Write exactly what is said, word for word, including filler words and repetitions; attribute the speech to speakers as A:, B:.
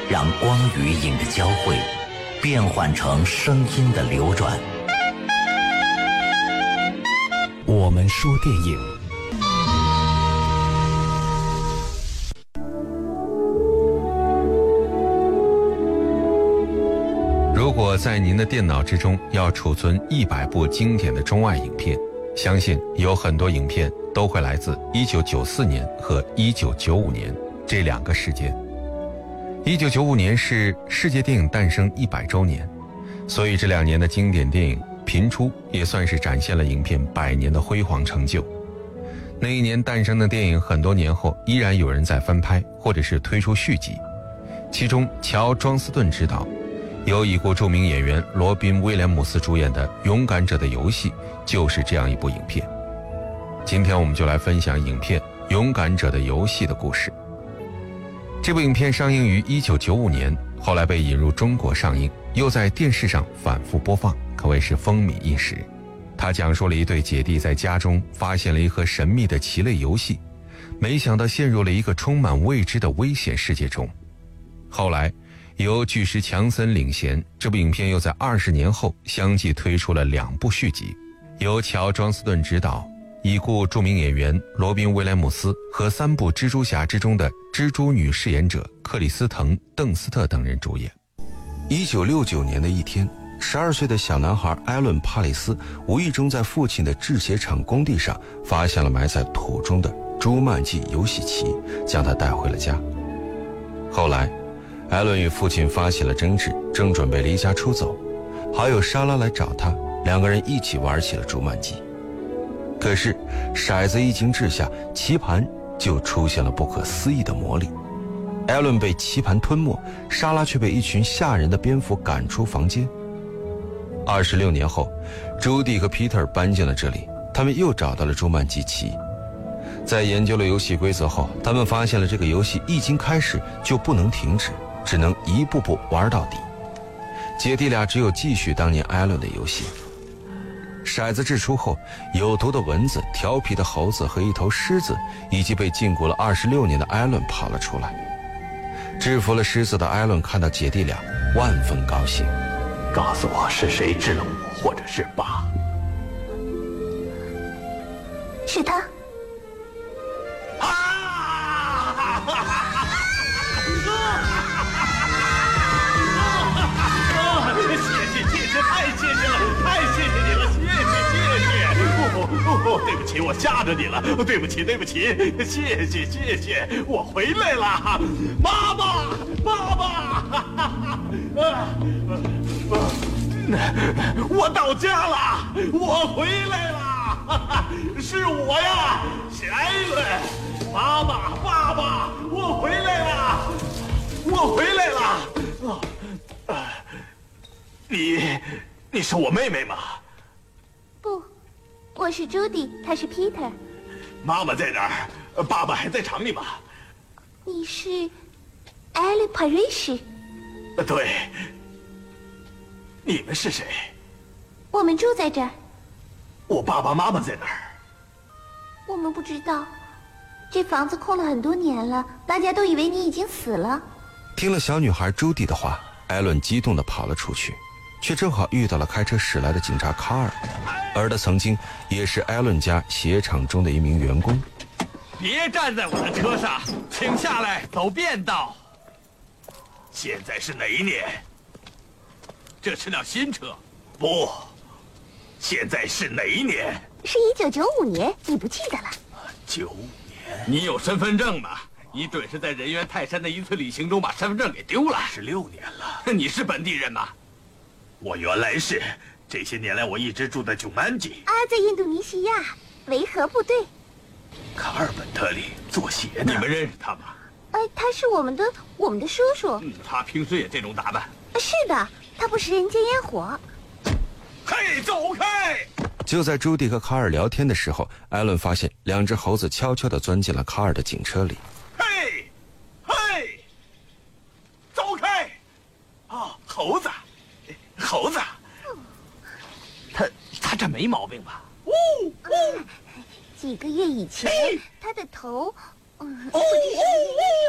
A: 让光与影的交汇变换成声音的流转。
B: 我们说电影。
C: 如果在您的电脑之中要储存一百部经典的中外影片，相信有很多影片都会来自一九九四年和一九九五年这两个时间。一九九五年是世界电影诞生一百周年，所以这两年的经典电影频出，也算是展现了影片百年的辉煌成就。那一年诞生的电影，很多年后依然有人在翻拍，或者是推出续集。其中乔·庄斯顿执导，由已故著名演员罗宾·威廉姆斯主演的《勇敢者的游戏》就是这样一部影片。今天我们就来分享影片《勇敢者的游戏》的故事。这部影片上映于一九九五年，后来被引入中国上映，又在电视上反复播放，可谓是风靡一时。它讲述了一对姐弟在家中发现了一盒神秘的棋类游戏，没想到陷入了一个充满未知的危险世界中。后来由巨石强森领衔，这部影片又在二十年后相继推出了两部续集，由乔·庄斯顿执导，已故著名演员罗宾·威廉姆斯和三部蜘蛛侠之中的蜘蛛女饰演者克里斯滕·邓斯特等人主演。
D: 一九六九年的一天，十二岁的小男孩艾伦·帕里斯无意中在父亲的制鞋厂工地上发现了埋在土中的朱曼季游戏棋，将它带回了家。后来艾伦与父亲发起了争执，正准备离家出走，好友莎拉来找他，两个人一起玩起了朱曼季。可是骰子一经掷下，棋盘就出现了不可思议的魔力。艾伦被棋盘吞没，莎拉却被一群吓人的蝙蝠赶出房间。二十六年后，朱迪和皮特搬进了这里，他们又找到了朱曼季棋。在研究了游戏规则后，他们发现了这个游戏一经开始就不能停止，只能一步步玩到底。姐弟俩只有继续当年艾伦的游戏。骰子掷出后，有毒的蚊子、调皮的猴子和一头狮子，以及被禁锢了二十六年的艾伦跑了出来。制服了狮子的艾伦看到姐弟俩，万分高兴。
E: 告诉我是谁治了我，或者是爸？
F: 是他。
E: 哦，对不起，我吓着你了，对不起，对不起，谢谢，谢谢，我回来了，妈妈，爸爸，我到家了，我回来了，是我呀，是艾伦，妈妈，爸爸，我回来了，我回来了，你，你是我妹妹吗？
F: 不。我是朱迪，他是 Peter。
E: 妈妈在哪儿？爸爸还在厂里吧？
F: 你是艾利·帕瑞什？
E: 对。你们是谁？
F: 我们住在这儿。
E: 我爸爸妈妈在哪儿？
F: 我们不知道，这房子空了很多年了，大家都以为你已经死了。
D: 听了小女孩朱迪的话，艾伦激动地跑了出去，却正好遇到了开车驶来的警察卡尔，而他曾经也是艾伦家鞋厂中的一名员工。
G: 别站在我的车上，请下来走便道。
E: 现在是哪一年？
G: 这是辆新车。
E: 不，现在是哪一年？
F: 是一九九五年，你不记得了？
E: 九五年。
G: 你有身份证吗？你准是在人猿泰山的一次旅行中把身份证给丢了。
E: 十六年了。
G: 你是本地人吗？
E: 我原来是，这些年来我一直住在九曼吉。
F: 啊，在印度尼西亚维和部队。
E: 卡尔本特里做鞋的。
G: 你们认识他吗？
F: 哎，他是我们的我们的叔叔。
G: 嗯，他平时也这种打扮。
F: 是的，他不食人间烟火。
E: 嘿，走开！
D: 就在朱迪和卡尔聊天的时候，艾伦发现两只猴子悄悄地钻进了卡尔的警车里。
E: 嘿，嘿，走开！啊，猴子，猴子，
G: 他他这没毛病吧？
E: 呜呜。
F: 几个月以前，他的头，嗯，
E: 哦哦